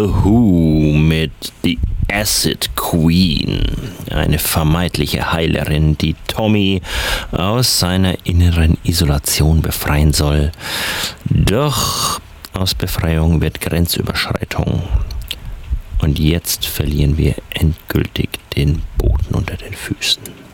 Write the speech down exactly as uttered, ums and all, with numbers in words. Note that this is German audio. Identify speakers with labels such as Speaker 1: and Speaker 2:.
Speaker 1: The Who mit The Acid Queen, eine vermeintliche Heilerin, die Tommy aus seiner inneren Isolation befreien soll. Doch aus Befreiung wird Grenzüberschreitung. Und jetzt verlieren wir endgültig den Boden unter den Füßen.